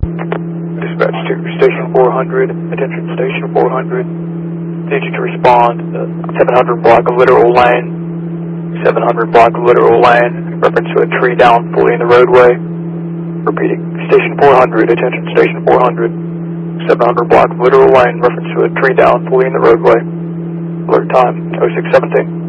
Dispatch to Station 400, attention Station 400. Need you to respond. 700 block of Literal Lane. 700 block of Literal Lane. Reference to a tree down fully in the roadway. Repeating. Station 400, attention Station 400. 700 block of Literal Lane. Reference to a tree down fully in the roadway. Alert time 0617.